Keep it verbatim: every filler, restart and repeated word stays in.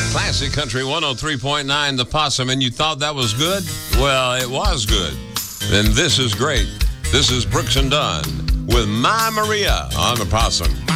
Classic Country one oh three point nine, The Possum, and you thought that was good? Well, it was good. Then this is great. This is Brooks and Dunn with My Maria on The Possum.